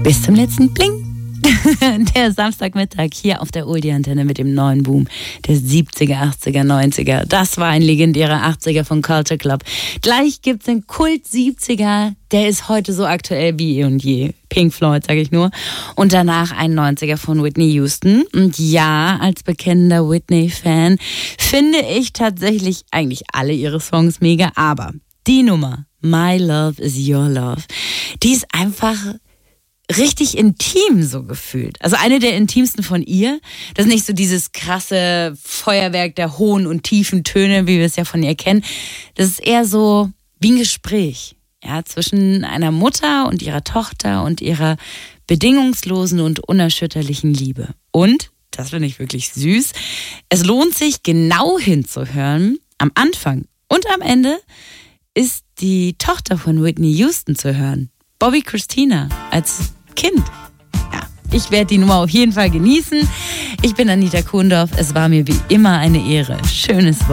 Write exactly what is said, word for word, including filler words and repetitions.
Bis zum letzten Bling. Der Samstagmittag hier auf der Oldie-Antenne mit dem neuen Boom der siebziger, achtziger, neunziger. Das war ein legendärer achtziger von Culture Club. Gleich gibt's den Kult siebziger, der ist heute so aktuell wie eh und je. Pink Floyd, sage ich nur. Und danach ein neunziger von Whitney Houston. Und ja, als bekennender Whitney-Fan finde ich tatsächlich eigentlich alle ihre Songs mega. Aber die Nummer, My Love is Your Love, die ist einfach richtig intim so gefühlt. Also eine der intimsten von ihr. Das ist nicht so dieses krasse Feuerwerk der hohen und tiefen Töne, wie wir es ja von ihr kennen. Das ist eher so wie ein Gespräch, ja, zwischen einer Mutter und ihrer Tochter und ihrer bedingungslosen und unerschütterlichen Liebe. Und, das finde ich wirklich süß, es lohnt sich genau hinzuhören. Am Anfang und am Ende ist die Tochter von Whitney Houston zu hören. Bobby Christina als Kind. Ja, ich werde die Nummer auf jeden Fall genießen. Ich bin Anita Kuhndorf. Es war mir wie immer eine Ehre. Schönes Wochenende.